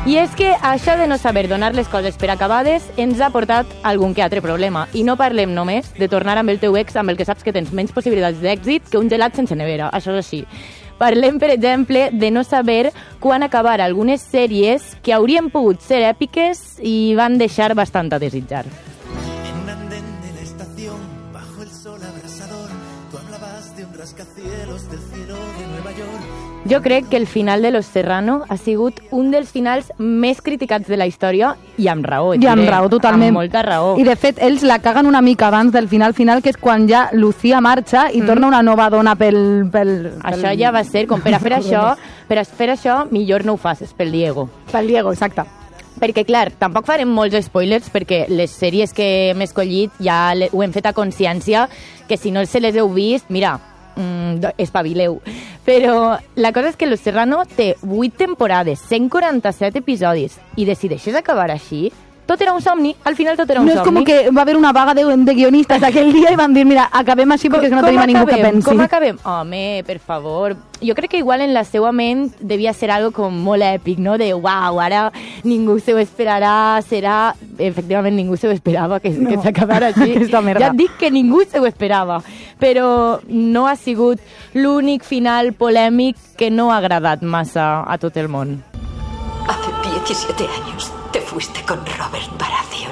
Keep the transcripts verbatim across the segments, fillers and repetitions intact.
I és que això de no saber donar les coses per acabades ens ha portat algun que altre problema. I no parlem només de tornar amb el teu ex amb el que saps que tens menys possibilitats d'èxit que un gelat sense nevera, això és així. Parlem, per exemple, de no saber quan acabar algunes sèries que haurien pogut ser èpiques i van deixar bastant a desitjar. En un andén de la estación, bajo el sol abrasador, tú hablabas de un rascacielos del cielo de Nueva York. Jo crec que el final de Los Serrano ha sigut un dels finals més criticats de la història i amb raó. I amb raó, totalment. Amb molta raó. I de fet, ells la caguen una mica abans del final final, que és quan ja Lucía marxa i mm. torna una nova dona pel... pel això pel... ja va ser, com per a fer això, per a fer això, millor no ho facis pel Diego. Pel Diego, exacte. Perquè, clar, tampoc farem molts spoilers perquè les sèries que hem escollit ja ho hem fet a consciència, que si no se les heu vist, mira, mm, espavileu. Però la cosa és que Los Serrano té vuit temporades, cent quaranta-set episodis, i decideixes acabar així? Tot era un somni, al final tot era un no somni. No és com que va haver una vaga de, de guionistes aquell dia i van dir, mira, acabem així perquè no tenim a ningú que pensi. Com acabem? Home, per favor. Jo crec que igual en la seva ment devia ser algo com molt èpic, no? De, uau, ara ningú se ho esperarà, serà... Efectivament, ningú se ho esperava que, no. que s'acabara així. Ja et dic que ningú se ho esperava. Però no ha sigut l'únic final polèmic que no ha agradat massa a tot el món. Hace diecisiete años te fuiste con Robert Baratheon.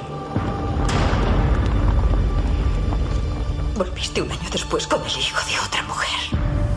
Volviste un año después con el hijo de otra mujer.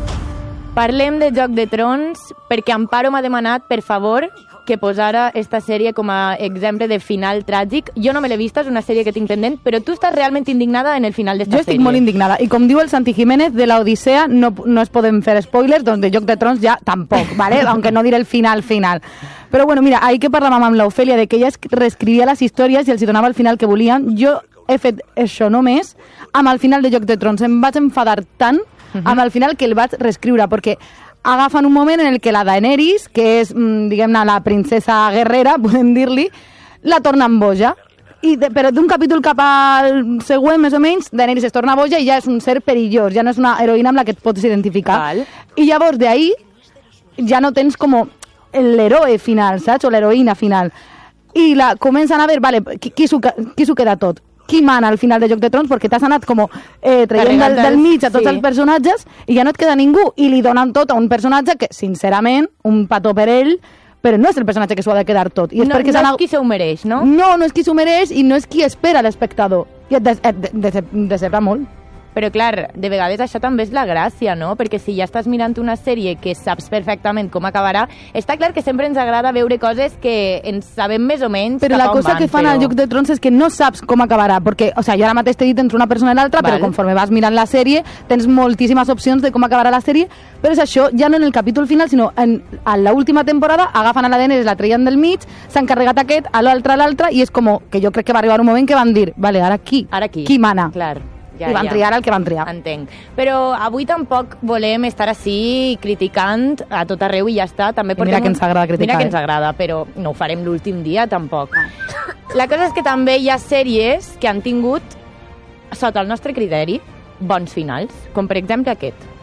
Parlem de Joc de Trons perquè Amparo m'ha demanat, per favor, que posara esta sèrie com a exemple de final tràgic. Jo no me l'he vista, és una sèrie que tinc pendent, però tu estàs realment indignada en el final d'esta sèrie. Jo estic molt indignada. I com diu el Santi Jiménez, de la Odissea no, no es poden fer spoilers, doncs de Joc de Trons ja tampoc, ¿vale? Aunque no diré el final final. Però bueno, mira, ahir que parlàvem amb l'Ofèlia de que ella reescrivia les històries i els donava el final que volien, jo he fet això només amb el final de Joc de Trons. Em vaig enfadar tant amb el final que el vaig reescriure, perquè agafen un moment en el que la Daenerys, que és, diguem-ne, la princesa guerrera, podem dir-li, la tornen boja. I de, però d'un capítol cap al següent, més o menys, Daenerys es torna boja i ja és un ser perillós, ja no és una heroïna amb la que et pots identificar. Val. I llavors d'ahí ja no tens com l'heroe final, saps? O l'heroïna final. I la comencen a veure, vale, qui, qui s'ho queda tot? Qui mana al final de Joc de Trons, perquè t'has anat com eh, traient del, del mig a tots sí. els personatges i ja no et queda ningú, i li donen tot a un personatge que, sincerament, un petó per ell, però no és el personatge que s'ho ha de quedar tot. I és no perquè no és anat... qui s'ho mereix, no? No, no és qui s'ho mereix i no és qui espera l'espectador. I et, de, et de, de, decebra molt. Però clar, de vegades això també és la gràcia, no? Perquè si ja estàs mirant una sèrie que saps perfectament com acabarà, està clar que sempre ens agrada veure coses que ens sabem més o menys però cap la cosa van, que fan però... al Joc de Trons és que no saps com acabarà, perquè, o sea, jo ara mateix t'he dit entre una persona i l'altra, però conforme vas mirant la sèrie tens moltíssimes opcions de com acabarà la sèrie, però és això, ja no en el capítol final, sinó en, en l'última temporada agafen a la Daenerys, la treien del mig, s'han carregat aquest, a l'altre, a l'altre, i és com que jo crec que va arribar un moment que van dir, vale, ara qui? Ara qui? Qui mana? Clar. Ja, i van ja. triar el que van triar. Entenc. Però avui tampoc volem estar així criticant a tot arreu i ja està. També mira que ens agrada criticar. Mira que ens agrada, però no ho farem l'últim dia tampoc. La cosa és que també hi ha sèries que han tingut, sota el nostre criteri, bons finals, com per exemple aquest.